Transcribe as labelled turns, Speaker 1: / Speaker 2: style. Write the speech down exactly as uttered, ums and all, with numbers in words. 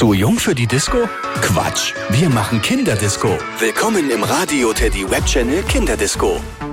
Speaker 1: Zu jung für die Disco? Quatsch, wir machen Kinderdisco. Willkommen im Radio Teddy Webchannel Kinderdisco.